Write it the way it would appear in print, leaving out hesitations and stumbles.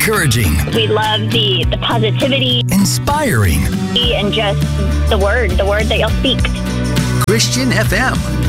Encouraging. We love the positivity. Inspiring. And just the word that you'll speak. Christian FM.